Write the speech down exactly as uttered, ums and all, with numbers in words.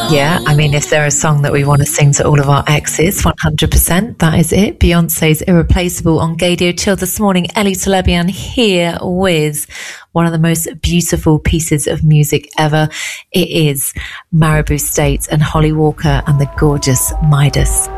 Yeah, I mean, if there's a song that we want to sing to all of our exes, one hundred percent, that is it. Beyonce's Irreplaceable on Gaydio Chill this morning. Ellie Talebian here with one of the most beautiful pieces of music ever. It is Maribou State and Holly Walker and the gorgeous Midas.